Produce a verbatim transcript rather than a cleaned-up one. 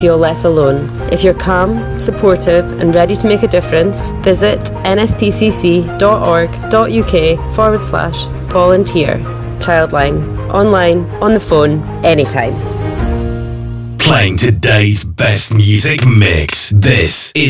feel less alone. If you're calm, supportive and ready to make a difference, visit nspcc.org.uk forward slash volunteer. Childline. Online, on the phone, anytime. Playing today's best music mix. This is